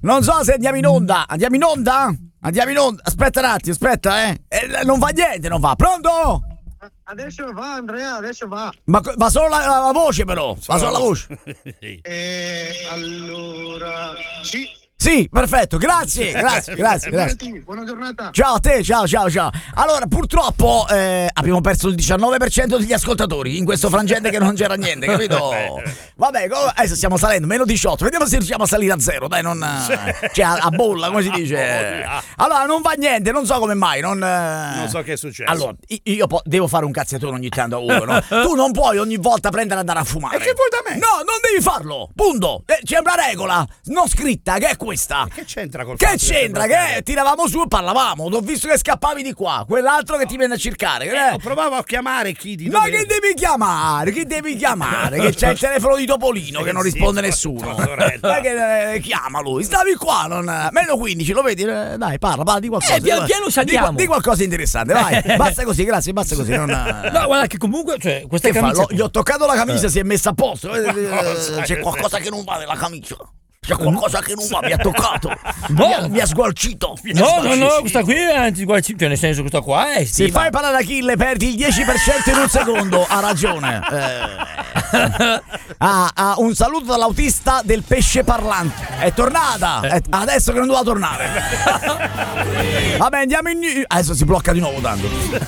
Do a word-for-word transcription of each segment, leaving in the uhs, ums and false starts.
Non so se andiamo in onda. Andiamo in onda? Andiamo in onda. Aspetta un attimo, aspetta, eh. eh non va niente, non va. Pronto? Adesso va, Andrea, adesso va. Ma va solo la, la, la voce, però. Va solo la voce. E allora. Sì. Sì, perfetto, grazie, grazie, grazie, grazie. Buona giornata. Ciao a te, ciao, ciao, ciao. Allora, purtroppo eh, abbiamo perso il diciannove per cento degli ascoltatori in questo frangente che non c'era niente, capito? Vabbè, adesso stiamo salendo, meno diciotto, vediamo se riusciamo a salire a zero, dai, non... Cioè, a, a bolla, come si dice. Allora, non va niente, non so come mai, non... Non so che è successo. Allora, io po- devo fare un cazziatone ogni tanto a uno, no? Tu non puoi ogni volta prendere e andare a fumare. E che vuoi da me? No, non devi farlo, punto. Eh, c'è una regola non scritta, che è questa. Che c'entra col Che c'entra? Che tiravamo su e parlavamo. Ho visto che scappavi di qua. Quell'altro che ti viene a cercare. Eh, provavo a chiamare chi di Ma dove... che devi chiamare? Chi devi chiamare? Che c'è il telefono di Topolino che non risponde sì, nessuno. Ma che eh, chiama lui? Stavi qua, non... meno quindici, lo vedi? Eh, dai, parla, parla di qualcosa. Eh, piano piano saliamo. Di, di qualcosa interessante, vai. Basta così, grazie, basta così. Non... No, guarda che comunque, cioè, questa che camicia... fa? Lo, gli ho toccato la camicia, Eh. si è messa a posto. C'è qualcosa che non va nella camicia. C'è qualcosa che non va, mi ha toccato, No. mi, ha, mi ha sgualcito. Mi ha No, no, sgualcito. no, questa qui è anti-guarci, cioè nel senso questa qua è Se estiva. fai parlare Achille perdi il dieci per cento in un secondo, ha ragione. Eh. Ah, ah, un saluto dall'autista del pesce parlante. È tornata, è adesso che non doveva tornare. Vabbè, andiamo in... Adesso si blocca di nuovo tanto.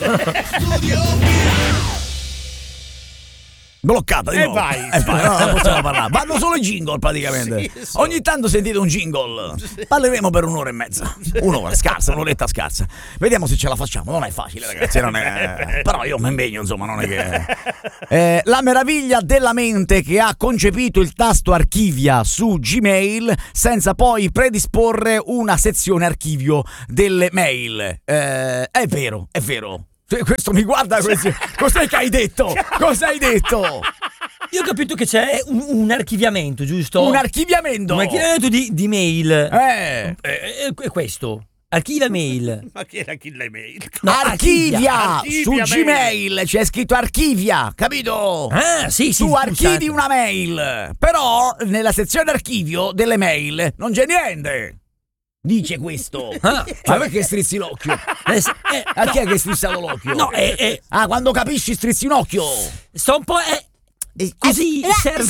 Bloccata di E nuovo. vai. E vai, no, non possiamo parlare. Vanno solo i jingle praticamente. Sì, so. Ogni tanto sentite un jingle. Parleremo per un'ora e mezza. Un'ora scarsa, un'oretta scarsa. Vediamo se ce la facciamo. Non è facile, ragazzi. Non è... Però io mi impegno, insomma, non è che. Eh, la meraviglia della mente che ha concepito il tasto archivia su Gmail senza poi predisporre una sezione archivio delle mail. Eh, è vero, è vero. Questo mi guarda, questo, cos'è che hai detto? Cosa hai detto? Io ho capito che c'è un, un archiviamento, giusto? Un archiviamento? Un archiviamento di, di mail. Eh. È, è questo. Archivia mail. Ma chi era chi le mail? No, archivia, archivia su mail. Gmail c'è scritto archivia, capito? Ah, sì, sì. Tu scusate. archivi una mail, però nella sezione archivio delle mail non c'è niente. Dice questo. Ah, Ma perché strizzi l'occhio? Eh, sì, eh, A no, chi è che strizzato l'occhio? No, eh, eh, Ah, quando capisci strizzi un occhio. sto un po'. Eh, così serve.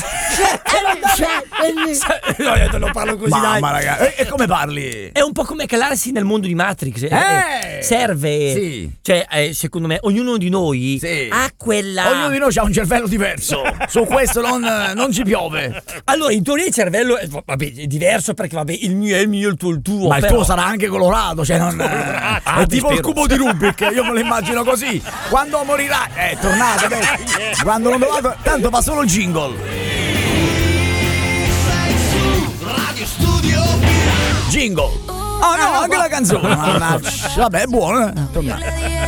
No, io te lo parlo così, dai. Mamma ragazzi, e, e come parli? È un po' come calarsi nel mondo di Matrix. Eh, Eh! serve. Sì. Cioè, eh, secondo me, ognuno di noi Sì. ha quella. Ognuno di noi ha un cervello diverso. Su questo non, non ci piove. Allora, in teoria il cervello è, vabbè, è diverso perché, vabbè, il mio è il mio, il tuo è il tuo. Ma il però... tuo sarà anche colorato, cioè non. Ah, è tipo il spero. cubo di Rubik, io me lo immagino così. Quando morirà, è tornato adesso. Quando non dovrà, tanto fa solo il jingle. Radio Studio Jingle. Ah no, anche la canzone. Mannaggia. Vabbè, è buono. Eh. Tornate.